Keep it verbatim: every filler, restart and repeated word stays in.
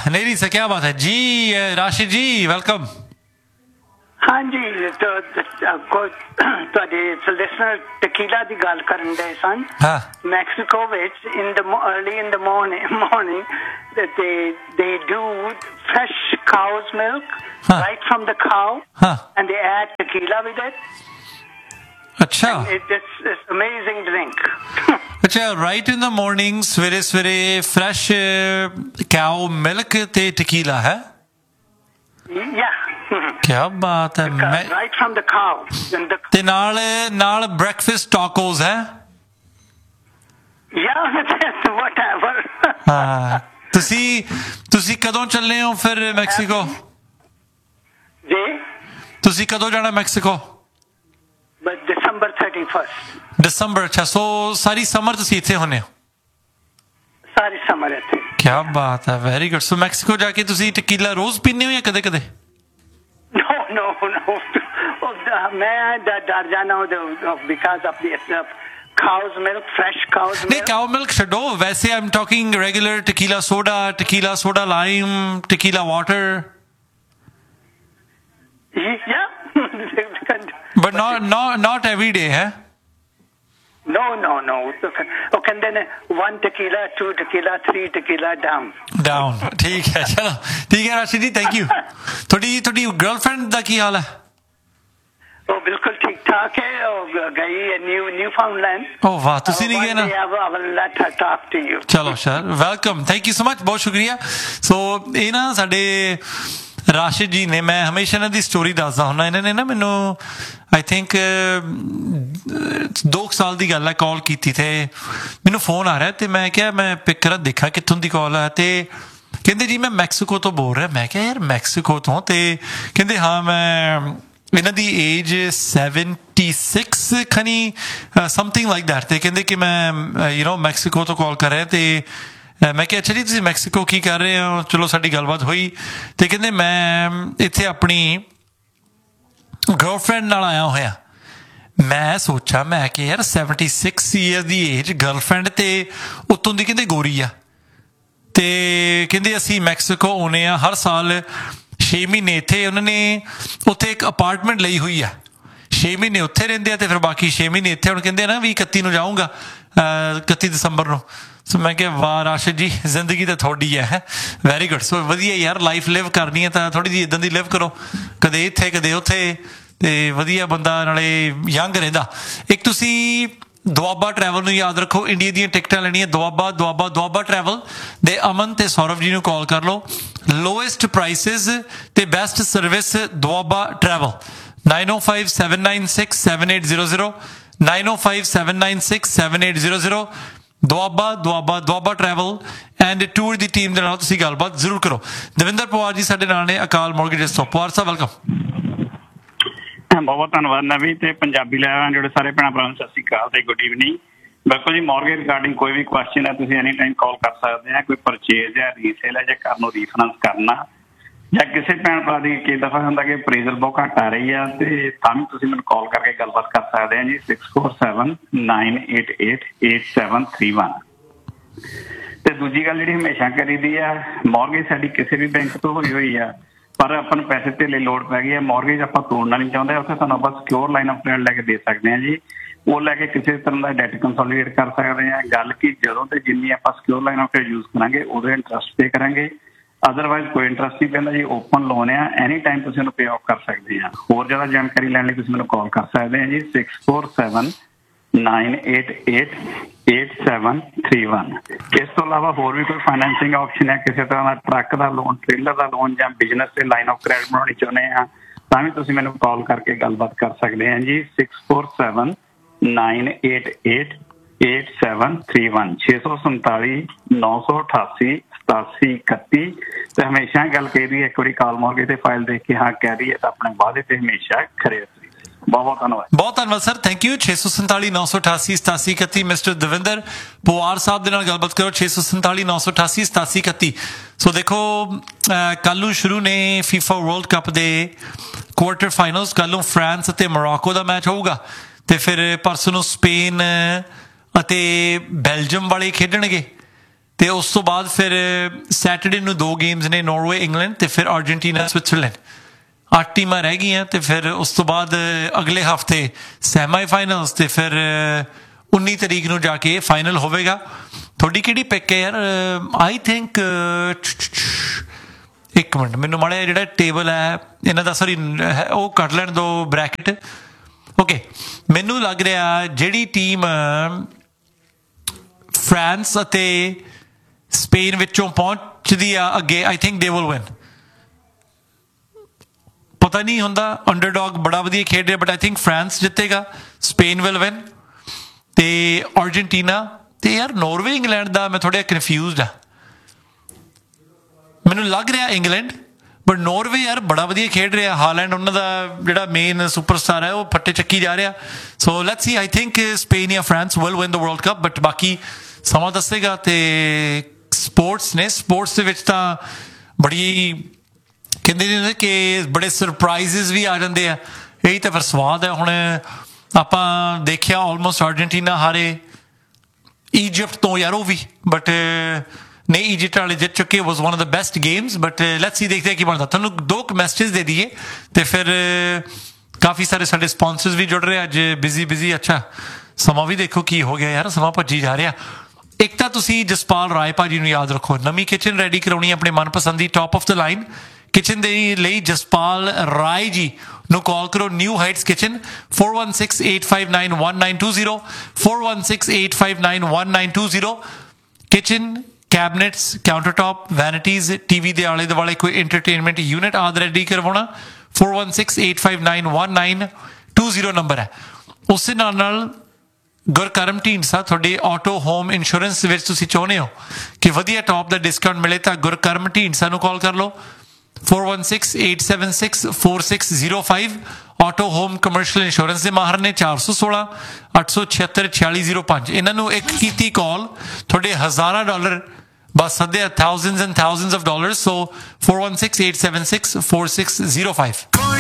नहीं नहीं सर क्या बात है जी। राशिद जी वेलकम। हाँ जी तो ਤੁਹਾਡੇ ਲਿਸਨਰ ਟਕੀਲਾ ਦੀ ਗੱਲ ਕਰਨ ਦੇ ਸਨ। ਹਾਂ ਮੈਕਸੀਕੋ ਵਿੱਚ in the early in the morning morning that they they do fresh cow's milk huh. right from the cow huh. and they add tequila with it. अच्छा it, it's, it's amazing drink. अच्छा right in the morning ਸਵੇਰੇ ਸਵੇਰੇ fresh cow milk ਤੇ tequila ਹੈ। yeah क्या बात है। right from the cow and the ਤੇ ਨਾਲ ਨਾਲ breakfast tacos ਹੈ। yeah whatever ਹਾਂ ਤੁਸੀਂ ਤੁਸੀਂ ਕਦੋਂ ਚੱਲੇ ਹੋ ਫਿਰ ਮੈਕਸੀਕੋ ਜੀ? ਤੁਸੀਂ ਕਦੋਂ ਜਾਣਾ ਮੈਕਸੀਕੋ? ਬਸ ਦਸੰਬਰ thirty-first ਦਸੰਬਰ। ਅੱਛਾ ਸੋ ਸਾਰੀ ਸਮਰ ਤੁਸੀਂ ਇੱਥੇ ਹੁੰਦੇ ਹੋ? ਸਾਰੀ ਸਮਰ ਇੱਥੇ। ਕੀ ਬਾਤ ਹੈ ਵੈਰੀ ਗੁੱਡ। ਸੋ ਮੈਕਸੀਕੋ ਜਾ ਕੇ ਤੁਸੀਂ ਟਕੀਲਾ ਰੋਜ਼ ਪੀਂਦੇ ਹੋ ਜਾਂ ਕਦੇ ਕਦੇ? No, no, no. मैं डर जाना हूँ because of the cow's milk, fresh cow's milk. नहीं cow milk छोड़ो, वैसे I'm talking regular tequila soda, tequila soda lime, tequila water. Yeah. But not not not every day, है? No, no, no. Okay, then one tequila, two tequila, three tequila down. Down. ठीक है चलो ठीक है राशिद जी thank you. थोड़ी थोड़ी girlfriend ਦਾ ਕੀ ਹਾਲ ਹੈ? ਉਹ ਬਿਲਕੁਲ ਠੀਕ ਠਾਕ ਹੈ। ਉਹ ਗਈ ਹੈ ਨਿਊ ਨਿਊਫਾਊਂਡਲੈਂਡ। ਓ ਵਾਹ ਤੁਸੀਂ ਨਹੀਂ ਗਏ ਨਾ? I will let her talk to you. ਚਲੋ sir welcome thank you so much ਬਹੁਤ ਸ਼ੁਕਰੀਆ। ਸੋ ਇਹ ਨਾ ਸਾਡੇ ਰਾਸ਼ਿਦ ਜੀ ਨੇ ਮੈਂ ਹਮੇਸ਼ਾ ਇਹਨਾਂ ਦੀ ਸਟੋਰੀ ਦੱਸਦਾ ਹੁੰਦਾ। ਇਹਨਾਂ ਨੇ ਨਾ ਮੈਨੂੰ ਆਈ ਥਿੰਕ ਦੋ ਸਾਲ ਦੀ ਗੱਲ ਹੈ ਕਾਲ ਕੀਤੀ ਤੇ ਮੈਨੂੰ ਫੋਨ ਆ ਰਿਹਾ ਤੇ ਮੈਂ ਕਿਹਾ ਮੈਂ ਪਿਕ ਕਰਾਂ ਦੇਖਾਂ ਕਿੱਥੋਂ ਦੀ ਕਾਲ ਹੈ ਤੇ ਕਹਿੰਦੇ ਜੀ ਮੈਂ ਮੈਕਸੀਕੋ ਤੋਂ ਬੋਲ ਰਿਹਾ। ਮੈਂ ਕਿਹਾ ਯਾਰ ਮੈਕਸੀਕੋ ਤੋਂ? ਤੇ ਕਹਿੰਦੇ ਹਾਂ ਮੈਂ ਇਹਨਾਂ ਦੀ age seventy six ਖਨੀ something like that ਤੇ ਕਹਿੰਦੇ ਕਿ ਮੈਂ ਯੂ ਨੋ ਮੈਕਸੀਕੋ ਤੋਂ ਕਾਲ ਕਰ ਰਿਹਾ ਤੇ ਮੈਂ ਕਿਹਾ ਅੱਛਾ ਜੀ ਤੁਸੀਂ ਮੈਕਸੀਕੋ ਕੀ ਕਰ ਰਹੇ ਹੋ? ਚਲੋ ਸਾਡੀ ਗੱਲਬਾਤ ਹੋਈ ਤੇ ਕਹਿੰਦੇ ਮੈਂ ਇੱਥੇ ਆਪਣੀ ਗਰਲਫ੍ਰੈਂਡ ਨਾਲ ਆਇਆ ਹੋਇਆ। ਮੈਂ ਸੋਚਾ ਮੈਂ ਕਿ ਯਾਰ ਸੈਵਨਟੀ ਸਿਕਸ ਈਅਰ ਦੀ ਏਜ ਗਰਲਫ੍ਰੈਂਡ ਤੇ ਉੱਤੋਂ ਦੀ ਕਹਿੰਦੇ ਗੋਰੀ ਆ ਤੇ ਕਹਿੰਦੇ ਅਸੀਂ ਮੈਕਸੀਕੋ ਆਉਂਦੇ ਹਾਂ ਹਰ ਸਾਲ ਛੇ ਮਹੀਨੇ ਇੱਥੇ ਉਹਨਾਂ ਨੇ ਉੱਥੇ ਇੱਕ ਅਪਾਰਟਮੈਂਟ ਲਈ ਹੋਈ ਆ। ਛੇ ਮਹੀਨੇ ਉੱਥੇ ਰਹਿੰਦੇ ਆ ਤੇ ਫਿਰ ਬਾਕੀ ਛੇ ਮਹੀਨੇ ਇੱਥੇ। ਹੁਣ ਕਹਿੰਦੇ ਨਾ ਵੀ ਇਕੱਤੀ ਨੂੰ ਜਾਊਂਗਾ ਇਕੱਤੀ ਦਸੰਬਰ ਨੂੰ। ਸੋ ਮੈਂ ਕਿਹਾ ਵਾਹ ਰਾਸ਼ਿਦ ਜੀ ਜ਼ਿੰਦਗੀ ਤਾਂ ਤੁਹਾਡੀ ਹੈ ਵੈਰੀ ਗੁੱਡ। ਸੋ ਵਧੀਆ ਯਾਰ ਲਾਈਫ ਲਿਵ ਕਰਨੀ ਹੈ ਤਾਂ ਥੋੜ੍ਹੀ ਜਿਹੀ ਇੱਦਾਂ ਦੀ ਲਿਵ ਕਰੋ ਕਦੇ ਇੱਥੇ ਕਦੇ ਉੱਥੇ ਤੇ ਵਧੀਆ ਬੰਦਾ ਨਾਲੇ ਯੰਗ ਰਹਿੰਦਾ। ਇੱਕ ਤੁਸੀਂ ਦੁਆਬਾ ਟਰੈਵਲ ਨੂੰ ਯਾਦ ਰੱਖੋ ਇੰਡੀਆ ਦੀਆਂ ਟਿਕਟਾਂ ਲੈਣੀਆਂ ਦੁਆਬਾ ਦੁਆਬਾ ਦੁਆਬਾ ਟਰੈਵਲ ਦੇ ਅਮਨ ਤੇ ਸੌਰਵ ਜੀ ਨੂੰ ਕਾਲ ਕਰ ਲਓ। ਲੋਐਸਟ ਪ੍ਰਾਈਸਿਸ ਤੇ best service Doaba travel nine O five seven nine six seven eight zero zero nine O five seven nine six seven eight zero zero Doaba Doaba Doaba travel and tour the team ਦੇ ਨਾਲ ਤੁਸੀਂ ਗੱਲਬਾਤ ਜ਼ਰੂਰ ਕਰੋ। ਦਵਿੰਦਰ ਪਵਾਰ ਜੀ ਸਾਡੇ ਨਾਲ ਨੇ ਅਕਾਲ ਮੋਰਗੇਜ ਤੋਂ। ਪਵਾਰ ਸਾਹਿਬ ਵੈਲਕਮ। ਬਹੁਤ ਧੰਨਵਾਦ ਨਵੀ ਤੇ ਪੰਜਾਬੀ ਲੈਣ ਜਿਹੜੇ ਸਾਰੇ ਭੈਣਾਂ ਭਰਾਵਾਂ ਨੂੰ ਸਤਿ ਸ਼੍ਰੀ ਅਕਾਲ ਤੇ ਗੁੱਡ ਈਵਨਿੰਗ। ਬਿਲਕੁਲ ਜੀ ਮੋਰਗੇਜ ਰਿਗਾਰਡਿੰਗ ਕੋਈ ਵੀ ਕੁਐਸਚਨ ਹੈ ਤੁਸੀਂ ਐਨੀ ਟਾਈਮ ਕਾਲ ਕਰ ਸਕਦੇ ਆ। ਕੋਈ ਪਰਚੇਜ਼ ਹੈ ਰੀਸੇਲ ਹੈ ਜਾਂ ਘਰ ਨੂੰ ਰੀਫਾਈਨੈਂਸ ਕਰਨਾ ਜਾਂ ਕਿਸੇ ਭੈਣ ਭਰਾ ਦੀ ਕਈ ਦਫਾ ਹੁੰਦਾ ਕਿ ਅਪਰੇਜ਼ਲ ਬਹੁਤ ਘੱਟ ਆ ਰਹੀ ਆ ਤੇ ਤਾਂ ਵੀ ਤੁਸੀਂ ਮੈਨੂੰ ਕਾਲ ਕਰਕੇ ਗੱਲਬਾਤ ਕਰ ਸਕਦੇ ਆ G six four seven nine eight eight eight seven three one. ਤੇ ਦੂਜੀ ਗੱਲ ਜਿਹੜੀ ਹਮੇਸ਼ਾ ਕਰੀਦੀ ਆ ਮੋਰਗੇਜ ਸਾਡੀ ਕਿਸੇ ਵੀ ਬੈਂਕ ਤੋਂ ਹੋਈ ਹੋਈ ਆ ਪਰ ਆਪਾਂ ਨੂੰ ਪੈਸੇ ਧੇਲੇ ਲੋੜ ਪੈ ਗਈ ਹੈ। ਮੋਰਗੇਜ ਆਪਾਂ ਤੋੜਨਾ ਨਹੀਂ ਚਾਹੁੰਦੇ ਉੱਥੇ ਤੁਹਾਨੂੰ ਆਪਾਂ ਸਿਕਿਉਰ ਲਾਈਨ ਆਫ ਕ੍ਰੈਡਿਟ ਲੈ ਕੇ ਦੇ ਸਕਦੇ ਹਾਂ ਜੀ। ਉਹ ਲੈ ਕੇ ਕਿਸੇ ਤਰ੍ਹਾਂ ਦਾ ਡੈਟ ਕੰਸੋਲੀਡੇਟ ਕਰ ਸਕਦੇ ਹਾਂ। ਗੱਲ ਕਿ ਜਦੋਂ ਤੇ ਜਿੰਨੀ ਆਪਾਂ secure line of credit use ਕਰਾਂਗੇ ਉਦੋਂ ਇੰਟਰਸਟ ਪੇ ਕਰਾਂਗੇ ਅਦਰਵਾਈਜ਼ ਕੋਈ ਇੰਟਰਸਟ ਨਹੀਂ ਪੈਂਦਾ ਜੀ। ਓਪਨ ਲੋਨ ਆ ਐਨੀ ਟਾਈਮ ਤੁਸੀਂ ਉਹਨੂੰ ਪੇ ਆਫ ਕਰ ਸਕਦੇ ਆ। ਹੋਰ ਜ਼ਿਆਦਾ ਜਾਣਕਾਰੀ ਲੈਣ ਲਈ ਤੁਸੀਂ ਮੈਨੂੰ ਕਾਲ ਕਰ ਸਕਦੇ ਆ G six four seven nine eight eight eight seven three one. ਇਸ ਤੋਂ ਇਲਾਵਾ ਹੋਰ ਵੀ ਕੋਈ ਫਾਈਨੈਂਸਿੰਗ ਆਪਸ਼ਨ ਹੈ ਕਿਸੇ ਤਰ੍ਹਾਂ ਦਾ ਟਰੱਕ ਦਾ ਲੋਨ ਟ੍ਰੇਲਰ ਦਾ ਲੋਨ ਜਾਂ ਬਿਜ਼ਨਸ ਤੇ ਲਾਈਨ ਆਫ ਕ੍ਰੈਡਿਟ ਬਣਾਉਣੀ ਚਾਹੁੰਦੇ ਆ ਤਾਂ ਵੀ ਤੁਸੀਂ ਮੈਨੂੰ ਕਾਲ ਕਰਕੇ ਗੱਲਬਾਤ ਕਰ ਸਕਦੇ ਆ G six four seven nine eight eight eight seven three one ਛੇ ਸੌ ਸੰਤਾਲੀ ਨੌ ਸੌ ਅਠਾਸੀ ਸਤਾਸੀ ਇਕੱਤੀ। ਤੇ ਹਮੇਸ਼ਾ ਗੱਲ ਕਹੀ ਇੱਕ ਵਾਰੀ ਕਾਲ ਮੋਰਗੇਜ ਤੇ ਫਾਈਲ ਦੇਖ ਕੇ ਹਾਂ ਕਹਿ ਰਹੀ ਹੈ ਤਾਂ ਆਪਣੇ ਵਾਅਦੇ ਤੇ ਹਮੇਸ਼ਾ ਖਰੇ। ਬਹੁਤ ਬਹੁਤ ਧੰਨਵਾਦ ਬਹੁਤ ਧੰਨਵਾਦ ਸਰ ਥੈਂਕ ਯੂ। ਛੇ ਸੌ ਸੰਤਾਲੀ ਨੌ ਸੌ ਅਠਾਸੀ ਸਤਾਸੀ ਇਕੱਤੀ ਮਿਸਟਰ ਦਵਿੰਦਰ ਪਵਾਰ ਸਾਹਿਬ ਦੇ ਨਾਲ ਗੱਲਬਾਤ ਕਰੋ ਛੇ ਸੌ ਸੰਤਾਲੀ ਨੌ ਸੌ ਅਠਾਸੀ ਸਤਾਸੀ ਇਕੱਤੀ। ਸੋ ਦੇਖੋ ਕੱਲ੍ਹ ਨੂੰ ਸ਼ੁਰੂ ਨੇ ਫੀਫਾ ਵਰਲਡ ਕੱਪ ਦੇ ਕੁਆਰਟਰ ਫਾਈਨਲਸ। ਕੱਲ੍ਹ ਨੂੰ ਫਰਾਂਸ ਅਤੇ ਮੋਰਾਕੋ ਦਾ ਮੈਚ ਹੋਊਗਾ ਤੇ ਫਿਰ ਪਰਸੋਂ ਨੂੰ ਸਪੇਨ ਅਤੇ ਬੈਲਜੀਅਮ ਵਾਲੇ ਖੇਡਣਗੇ ਤੇ ਉਸ ਤੋਂ ਬਾਅਦ ਫਿਰ ਸੈਟਰਡੇ ਨੂੰ ਦੋ ਗੇਮਸ ਨੇ, ਨਾਰਵੇ ਇੰਗਲੈਂਡ ਤੇ ਫਿਰ ਅਰਜਨਟੀਨਾ ਸਵਿਟਜ਼ਰਲੈਂਡ। ਅੱਠ ਟੀਮਾਂ ਰਹਿ ਗਈਆਂ ਤੇ ਫਿਰ ਉਸ ਤੋਂ ਬਾਅਦ ਅਗਲੇ ਹਫਤੇ ਸੈਮੀ ਫਾਈਨਲਸ ਤੇ ਫਿਰ ਉੱਨੀ ਤਰੀਕ ਨੂੰ ਜਾ ਕੇ ਫਾਈਨਲ ਹੋਵੇਗਾ। ਤੁਹਾਡੀ ਕਿਹੜੀ ਪਿਕ ਹੈ ਯਾਰ? ਆਈ ਥਿੰਕ ਇੱਕ ਮਿੰਟ ਮੈਨੂੰ ਮਾੜਾ ਜਿਹੜਾ ਟੇਬਲ ਹੈ ਇਹਨਾਂ ਦਾ ਸੌਰੀ ਉਹ ਕੱਢ ਲੈਣ ਦੋ ਬ੍ਰੈਕਟ। ਓਕੇ, ਮੈਨੂੰ ਲੱਗ ਰਿਹਾ ਜਿਹੜੀ ਟੀਮ ਫਰਾਂਸ ਅਤੇ ਸਪੇਨ ਵਿੱਚੋਂ ਪਹੁੰਚਦੀ ਆ ਅੱਗੇ, I think they will win. ਪਤਾ ਨਹੀਂ ਹੁੰਦਾ, ਅੰਡਰਡੌਗ ਬੜਾ ਵਧੀਆ ਖੇਡ ਰਿਹਾ, but I think France ਜਿੱਤੇਗਾ, Spain will win ਤੇ ਅਰਜਨਟੀਨਾ ਤੇ ਯਾਰ ਨਾਰਵੇ ਇੰਗਲੈਂਡ ਦਾ ਮੈਂ ਥੋੜ੍ਹਾ ਕਨਫਿਊਜ਼ਡ ਆ। ਮੈਨੂੰ ਲੱਗ ਰਿਹਾ ਇੰਗਲੈਂਡ, ਬਟ ਨਾਰਵੇ ਯਾਰ ਬੜਾ ਵਧੀਆ ਖੇਡ ਰਿਹਾ। ਹਾਲੈਂਡ ਉਹਨਾਂ ਦਾ ਜਿਹੜਾ ਮੇਨ ਸੁਪਰਸਟਾਰ ਹੈ ਉਹ ਫੱਟੇ ਚੱਕੀ ਜਾ ਰਿਹਾ। So let's see, I think Spain ਜਾਂ France will win the world cup, but ਬਾਕੀ ਸਮਾਂ ਦੱਸੇਗਾ। ਤੇ ਸਪੋਰਟਸ ਨੇ, ਸਪੋਰਟਸ ਦੇ ਵਿੱਚ ਤਾਂ ਬੜੀ ਕਹਿੰਦੇ ਨੇ ਕਿ ਬੜੇ ਸਰਪ੍ਰਾਈਜ਼ਿਸ ਵੀ ਆ ਜਾਂਦੇ ਆ, ਇਹੀ ਤਾਂ ਫਿਰ ਸਵਾਦ ਹੈ। ਹੁਣ ਆਪਾਂ ਦੇਖਿਆ ਆਲਮੋਸਟ ਅਰਜਨਟੀਨਾ ਹਾਰੇ ਈਜਿਪਟ ਤੋਂ ਯਾਰ, ਉਹ ਵੀ ਬਟ ਨਹੀਂ ਈਜਿਪਟ ਵਾਲੇ ਜਿੱਤ ਚੁੱਕੇ, was one of the best games. But let's see, ਦੇਖਦੇ ਕੀ ਬਣਦਾ। ਤੁਹਾਨੂੰ ਦੋ ਕੁ ਮੈਸੇਜ ਦੇ ਦਈਏ ਤੇ ਫਿਰ ਕਾਫੀ ਸਾਰੇ ਸਾਡੇ ਸਪਾਂਸਰਸ ਵੀ ਜੁੜ ਰਹੇ ਅੱਜ, ਬਿਜ਼ੀ ਬਿਜ਼ੀ। ਅੱਛਾ ਸਮਾਂ ਵੀ ਦੇਖੋ ਕੀ ਹੋ ਗਿਆ ਯਾਰ, ਸਮਾਂ ਭੱਜੀ ਜਾ ਰਿਹਾ। ਇੱਕ ਤਾਂ ਤੁਸੀਂ ਜਸਪਾਲ ਰਾਏ ਭਾਜੀ ਨੂੰ ਯਾਦ ਰੱਖੋ, ਨਵੀਂ ਕਿਚਨ ਰੈਡੀ ਕਰਾਉਣੀ ਆਪਣੇ ਮਨਪਸੰਦ ਦੀ top of the line kitchen ਦੇ ਲਈ ਜਸਪਾਲ ਰਾਏ ਜੀ ਨੂੰ ਕਾਲ ਕਰੋ। New heights kitchen four one six eight five nine one nine two zero four one six eight five nine one nine two zero। Kitchen ਕੈਬਨਿਟਸ, counter top, ਵੈਨਿਟੀਜ਼, TV ਦੇ ਆਲੇ ਦੁਆਲੇ ਕੋਈ entertainment unit ਆਦਿ ready ਕਰਵਾਉਣਾ four one six eight five nine one nine two zero number ਹੈ। ਉਸੇ ਨਾਲ ਨਾਲ ਗੁਰਕਰਮ ਢੀਂਡਸਾ, ਤੁਹਾਡੇ ਆਟੋ ਹੋਮ ਇੰਸ਼ੋਰੈਂਸ ਵਿੱਚ ਤੁਸੀਂ ਚਾਹੁੰਦੇ ਹੋ ਕਿ ਵਧੀਆ ਟੌਪ ਦਾ ਡਿਸਕਾਊਂਟ ਮਿਲੇ ਤਾਂ ਗੁਰਕਰਮ ਢੀਂਡਸਾ ਨੂੰ ਕਾਲ ਕਰ ਲਓ four one six eight seven six four six zero five। Auto home commercial insurance ਦੇ ਮਾਹਰ ਨੇ ਚਾਰ ਸੌ ਸੋਲਾਂ ਅੱਠ ਸੌ ਛਿਹੱਤਰ ਛਿਆਲੀ ਜ਼ੀਰੋ ਪੰਜ। ਇਹਨਾਂ ਨੂੰ ਇੱਕ ਕੀਤੀ ਕਾਲ ਤੁਹਾਡੇ ਹਜ਼ਾਰਾਂ ਡਾਲਰ ਬਸ ਸੱਦੇ thousands and thousands of dollars. So four one six eight seven six four six zero five।